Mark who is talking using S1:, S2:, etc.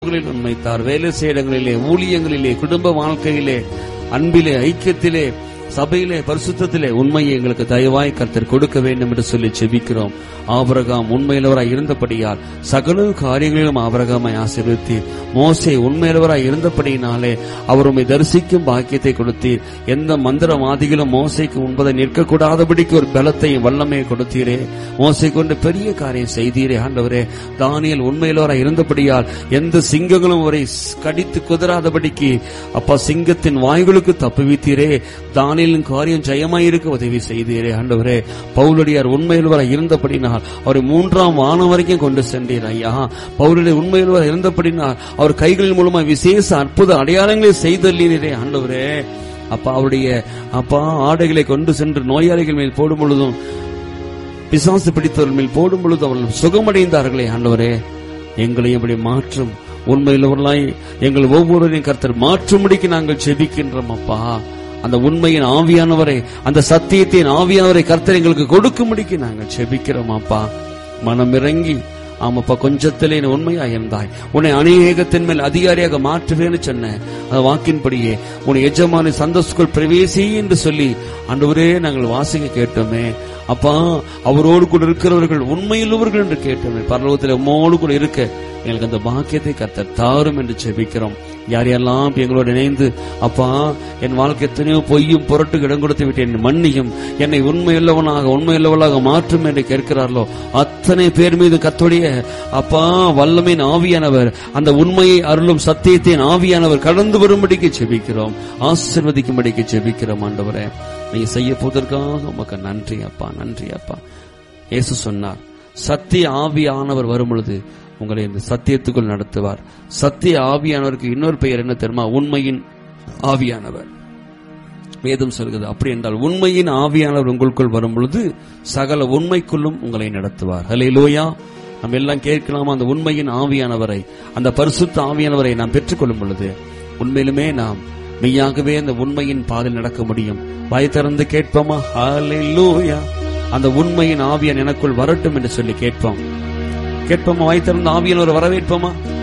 S1: உண்மைத்தார். வேலை செய்ய இடங்களிலே, ஊழியங்களிலே, குடும்ப வாழ்க்கையிலே, அன்பிலே, ஐக்கியத்திலே, சபையிலே, பரிசுத்தத்திலே உண்மையை எங்களுக்கு தயவாய் கர்த்தர் கொடுக்க வேண்டும் என்று சொல்லி செபிக்கிறோம். ஆபிரகாம் உண்மையுள்ளவராய் இருந்தபடியால் சகல காரியங்களிலும் ஆபிரகாமை ஆசீர்வதித்தீர். மோசே உண்மையுள்ளவராய் இருந்தபடியினாலே அவர் உம்மை தரிசிக்கும் பாக்கியத்தை கொடுத்தீர். எந்த மந்திரவாதிகளும் மோசைக்கு முன்பதை நிற்கக்கூடாதபடிக்கு ஒரு பலத்தையும் வல்லமையை கொடுத்தீரே. மோசை கொண்டு பெரிய காரியம் செய்தீரே ஆண்டவரே. தானியேல் உண்மையுள்ளவராய் இருந்தபடியால் எந்த சிங்கங்களும் அவரை கடித்து குதறாதபடிக்கு அப்பா சிங்கத்தின் வாய்களுக்கு தப்புவித்தீரே. தானியேலின் காரியம் ஜெயமாயிருக்க உதவி செய்தீரே ஆண்டவரே. பவுலடியார் உண்மையுள்ளவராய் இருந்தபடினால் அவரை 3ஆம் வானம் வரைக்கும் கொண்டு சென்றீர் ஐயா. பவுலுடைய உண்மையுள்ளவராய் இருந்தபடினால் அவர் கைகளின் மூலமாக விசேஷ அற்புத அடையாளங்களை செய்தீரே ஆண்டவரே. அப்பா அவருடைய ஆடைகளை கொண்டு சென்று நோயாளிகள் மேல் போடும் பொழுதும், பிசாசு பிடித்தவர்கள் மேல் போடும் பொழுது அவர்கள் சுகமடைந்தார்களே ஆண்டவரே. எங்களையும் இப்படி மாற்றும் உண்மையுள்ளவர்களாய் எங்கள் ஒவ்வொருவரையும் கர்த்தர் மாற்றும்படிக்கு நாங்கள் செபிக்கின்றோம் அப்பா. அந்த உண்மையின் ஆவியானவரை, அந்த சத்தியத்தின் ஆவியானவரை கர்த்தர் எங்களுக்கு கொடுக்கும்படிக்கு நாங்கள் செபிக்கிறோம் அப்பா. மனம் இறங்கி ஆமாப்பா, கொஞ்சத்திலே உண்மையா இருந்தாய், உன்னை அநேகத்தின் மேல் அதிகாரியாக மாற்றுவேன்னு சொன்ன அந்த வாக்கின்படியே உன்னை எஜமானி சந்தோஷக்குள் பிரவேசி என்று சொல்லி ஆண்டவரே நாங்கள் வாசிக்க கேட்டோமே அப்பா. அவரோடு கூட இருக்கிறவர்கள் உண்மையுள்ளவர்கள் என்று கேட்டோமே. பரலோகத்தில் உம்மோடு கூட இருக்க எங்களுக்கு அந்த பாக்கியத்தை கர்த்தர் தாரும் என்று செபிக்கிறோம். யார் யாரெல்லாம் எங்களோடு இணைந்து அப்பா என் வாழ்க்கை எத்தனையோ பொய்யும் புரட்டுக்கு இடம் கொடுத்து விட்டு என் மன்னியும், என்னை உண்மையுள்ளவளாக மாற்றும் என்று கேட்கிறார்களோ அத்தனை பேர் மீது கர்த்தருடைய அப்பா வல்லமையின் ஆவியானவர், அந்த உண்மையை அருளும் சத்தியத்தின் ஆவியானவர் கடந்து வரும்படிக்கு செபிக்கிறோம், ஆசீர்வதிக்கும்படிக்கு செபிக்கிறோம் ஆண்டவரே. நீ செய்ய போவதற்காக உமக்கு நன்றி அப்பா, நன்றி அப்பா. இயேசு சொன்னார், சத்திய ஆவியானவர் வரும் பொழுது உங்களை இந்த சத்தியத்துக்குள் நடத்துவார். சத்திய ஆவியானவருக்கு இன்னொரு பெயர் என்ன தெரியுமா? உண்மையின் ஆவியானவர். வேதம் சொல்கிறது அப்படி என்றால் உண்மையின் ஆவியானவர் உங்களுக்குள் வரும் பொழுது சகல உண்மைக்குள்ளும் உங்களை நடத்துவார். ஹல்லேலூயா. நம்ம எல்லாம் கேட்கலாமா? அந்த உண்மையின் ஆவியானவரை, அந்த பரிசுத்த ஆவியானவரை நாம் பெற்றுக்கொள்ளும் பொழுது உண்மையிலுமே நாம் மெய்யாகவே அந்த உண்மையின் பாதையில் நடக்க முடியும். வாய் திறந்து கேட்போமா? ஹல்லேலூயா. அந்த உண்மையின் ஆவியான் எனக்குள் வரட்டும் என்று சொல்லி கேட்போமா? வாய் திறந்து ஆவியானவரை வரவேற்போமா?